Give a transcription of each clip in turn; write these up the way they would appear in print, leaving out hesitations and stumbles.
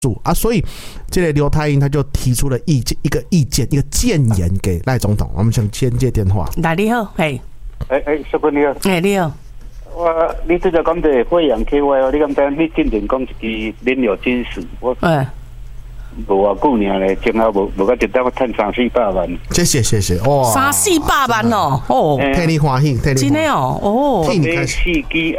啊，所以这个刘太英他就提出了一个意见，一个建言给赖总统。我们想先接电话。 来，你好，嘿， 师傅你好， 你好。 你这个讲的惠阳 KY， 你敢知你进前讲一支燃料金属，我无偌久尔咧，前后无到一单我赚300-400万。 谢谢哇 ，300-400万哦， 替你欢喜，替你真的哦， 替你开4支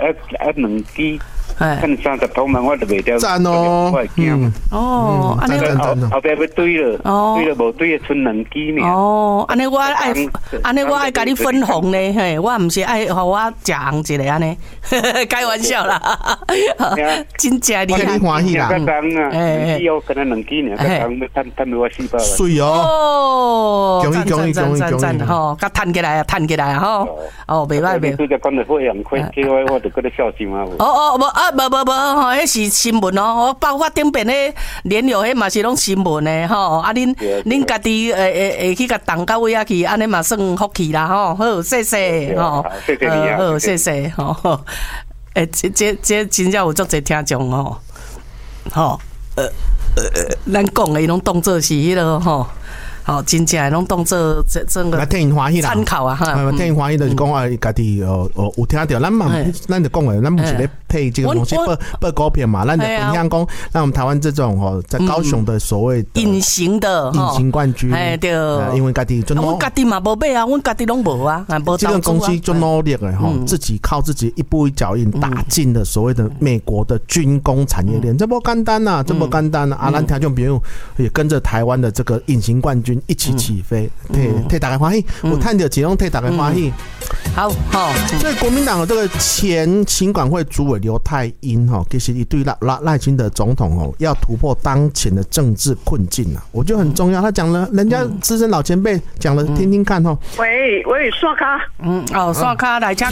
2支。看30头万我就卖掉， 赞哦， 哦，安尼后边要堆了，堆了无堆的，剩2支尔。 哦，安尼我爱甲你分红呢，嘿，我唔是爱互我食红一个安尼，开玩笑啦，真正厉害， 你欢喜啦， 以后可能2支尔，要赚到我400万。 水哦， 赞吼，甲赚起来啊，哦，袂歹袂。 拄则讲的惠阳KY， 我就搁咧笑死嘛。 无，迄是新闻哦，我包括顶边咧联络迄嘛是拢新闻的吼，啊恁家己会去甲动到位啊去，安尼嘛算福气啦吼，好谢谢吼， 谢谢你啊， 好谢谢吼，这真正有足侪听众吼，吼咱讲的伊拢当做是迄个吼。好，真正拢当做整个参考啊！哈， 替因欢喜就是讲啊，家己有听到，咱就讲的，咱不是咧配这个东西报股票嘛，咱就分享讲，那我们台湾这种在高雄的所谓隐形冠军， 哎对， 因为家己就我家己嘛无买啊，阮家己拢无啊，无这个公司就努力的哈，自己靠自己一步一脚印打进了所谓的美国的军工产业链，这不简单呐，这不简单呐！啊，咱听众朋友也跟着台湾的这个隐形冠军一起起飞，替大家欢喜，我看到其中替大家欢喜。 好， 所以国民党的这个前行管会主委刘太英哈，其实一对赖清德总统哦，要突破当前的政治困境啊，我觉得很重要。他讲了，人家资深老前辈讲了，听听看哈。 喂，刷卡。 刷卡来，请